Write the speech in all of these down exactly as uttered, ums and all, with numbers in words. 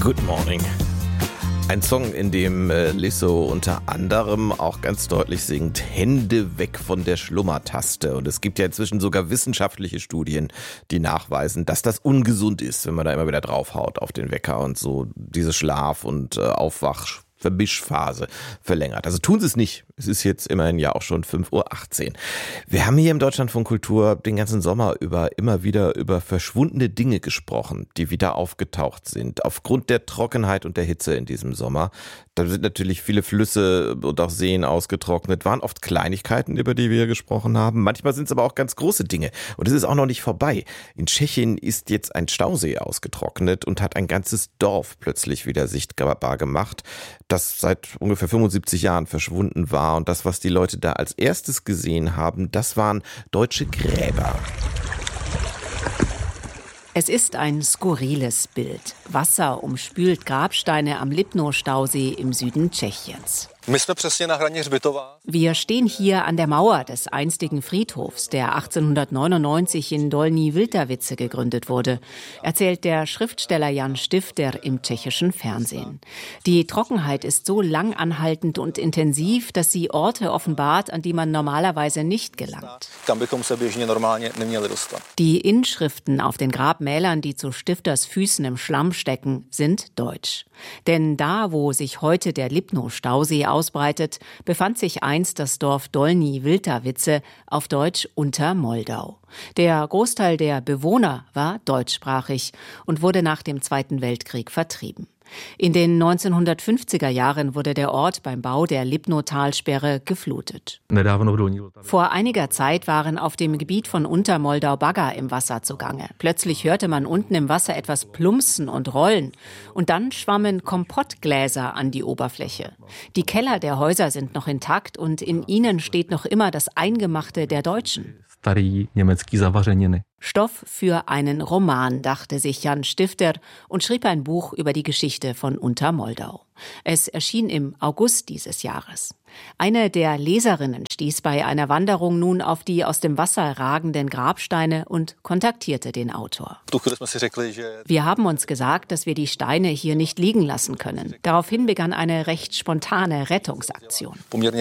Good Morning. Ein Song, in dem äh, Lizzo unter anderem auch ganz deutlich singt: Hände weg von der Schlummertaste. Und es gibt ja inzwischen sogar wissenschaftliche Studien, die nachweisen, dass das ungesund ist, wenn man da immer wieder draufhaut auf den Wecker und so diese Schlaf- und äh, Aufwach- Vermischphase verlängert. Also tun Sie es nicht. Es ist jetzt immerhin ja auch schon fünf Uhr achtzehn. Wir haben hier im Deutschlandfunk Kultur den ganzen Sommer über immer wieder über verschwundene Dinge gesprochen, die wieder aufgetaucht sind. Aufgrund der Trockenheit und der Hitze in diesem Sommer. Da sind natürlich viele Flüsse und auch Seen ausgetrocknet. Waren oft Kleinigkeiten, über die wir gesprochen haben. Manchmal sind es aber auch ganz große Dinge. Und es ist auch noch nicht vorbei. In Tschechien ist jetzt ein Stausee ausgetrocknet und hat ein ganzes Dorf plötzlich wieder sichtbar gemacht, das seit ungefähr fünfundsiebzig Jahren verschwunden war. Und das, was die Leute da als erstes gesehen haben, das waren deutsche Gräber. Es ist ein skurriles Bild. Wasser umspült Grabsteine am Lipno-Stausee im Süden Tschechiens. Wir stehen hier an der Mauer des einstigen Friedhofs, der achtzehnhundertneunundneunzig in Dolní Vltavice gegründet wurde, erzählt der Schriftsteller Jan Stifter im tschechischen Fernsehen. Die Trockenheit ist so lang anhaltend und intensiv, dass sie Orte offenbart, an die man normalerweise nicht gelangt. Die Inschriften auf den Grabmälern, die zu Stifters Füßen im Schlamm stecken, sind deutsch. Denn da, wo sich heute der Lipno-Stausee ausbreitet, befand sich einst das Dorf Dolní Vltavice, auf Deutsch Untermoldau. Der Großteil der Bewohner war deutschsprachig und wurde nach dem Zweiten Weltkrieg vertrieben. In den neunzehnhundertfünfziger Jahren wurde der Ort beim Bau der Lipno-Talsperre geflutet. Vor einiger Zeit waren auf dem Gebiet von Untermoldau Bagger im Wasser zugange. Plötzlich hörte man unten im Wasser etwas plumpsen und rollen. Und dann schwammen Kompottgläser an die Oberfläche. Die Keller der Häuser sind noch intakt und in ihnen steht noch immer das Eingemachte der Deutschen. Stoff für einen Roman, dachte sich Jan Stifter und schrieb ein Buch über die Geschichte von Untermoldau. Es erschien im August dieses Jahres. Eine der Leserinnen stieß bei einer Wanderung nun auf die aus dem Wasser ragenden Grabsteine und kontaktierte den Autor. Wir haben uns gesagt, dass wir die Steine hier nicht liegen lassen können. Daraufhin begann eine recht spontane Rettungsaktion.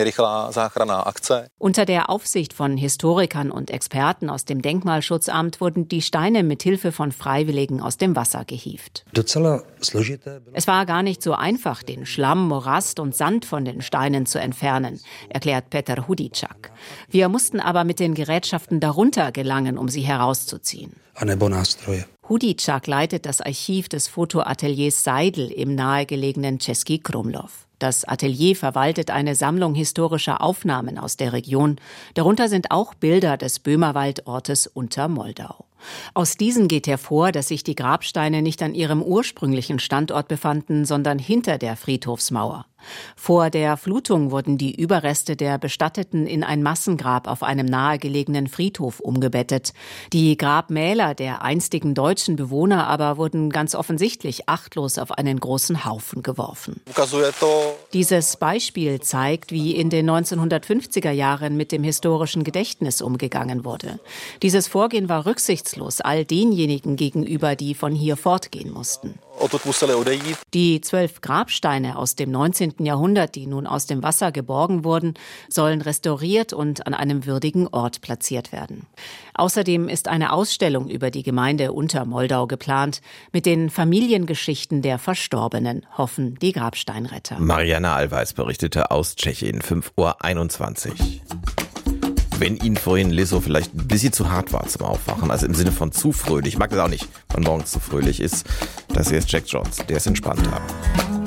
Unter der Aufsicht von Historikern und Experten aus dem Denkmalschutzamt wurden die Steine mit Hilfe von Freiwilligen aus dem Wasser gehievt. Es war gar nicht so einfach, den Schlamm, Morast und Sand von den Steinen zu entfernen, erklärt Peter Hudicak. Wir mussten aber mit den Gerätschaften darunter gelangen, um sie herauszuziehen. Hudicak leitet das Archiv des Fotoateliers Seidl im nahegelegenen Český Krumlov. Das Atelier verwaltet eine Sammlung historischer Aufnahmen aus der Region. Darunter sind auch Bilder des Böhmerwaldortes Untermoldau. Aus diesen geht hervor, dass sich die Grabsteine nicht an ihrem ursprünglichen Standort befanden, sondern hinter der Friedhofsmauer. Vor der Flutung wurden die Überreste der Bestatteten in ein Massengrab auf einem nahegelegenen Friedhof umgebettet. Die Grabmäler der einstigen deutschen Bewohner aber wurden ganz offensichtlich achtlos auf einen großen Haufen geworfen. Dieses Beispiel zeigt, wie in den neunzehnhundertfünfziger Jahren mit dem historischen Gedächtnis umgegangen wurde. Dieses Vorgehen war rücksichtslos all denjenigen gegenüber, die von hier fortgehen mussten. Die zwölf Grabsteine aus dem neunzehnten Jahrhundert, die nun aus dem Wasser geborgen wurden, sollen restauriert und an einem würdigen Ort platziert werden. Außerdem ist eine Ausstellung über die Gemeinde Untermoldau geplant, mit den Familiengeschichten der Verstorbenen, hoffen die Grabsteinretter. Mariana Allweis berichtete aus Tschechien, fünf Uhr einundzwanzig. Wenn Ihnen vorhin Lizzo vielleicht ein bisschen zu hart war zum Aufwachen, also im Sinne von zu fröhlich, ich mag das auch nicht, wenn morgens zu fröhlich ist, das hier ist Jack Jones, der ist entspannter.